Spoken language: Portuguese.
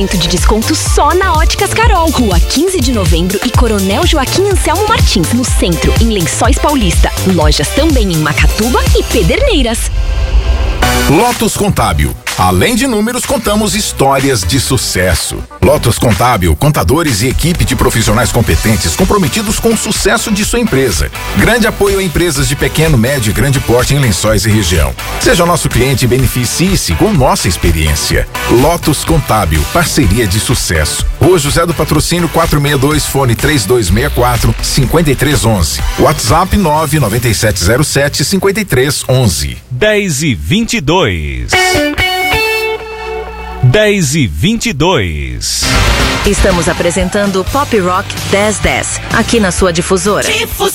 De desconto só na Óticas Carol. Rua 15 de Novembro e Coronel Joaquim Anselmo Martins, no centro, em Lençóis Paulista. Lojas também em Macatuba e Pederneiras. Lotus Contábil. Além de números, contamos histórias de sucesso. Lotus Contábil, contadores e equipe de profissionais competentes comprometidos com o sucesso de sua empresa. Grande apoio a empresas de pequeno, médio e grande porte em Lençóis e região. Seja nosso cliente e beneficie-se com nossa experiência. Lotus Contábil, parceria de sucesso. Rua José do Patrocínio 462, fone 3264-5311. WhatsApp 99707-5311. 10h22. 10h22. Estamos apresentando Pop Rock 1010, aqui na sua difusora.